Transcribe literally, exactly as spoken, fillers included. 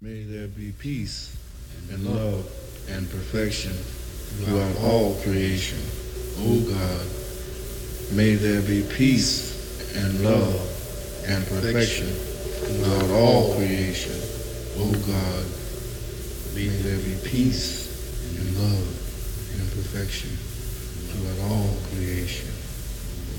May there be peace and love and perfection throughout all creation. O God, may there be peace and love and perfection throughout all creation. O God, may there be peace and love and perfection throughout all creation.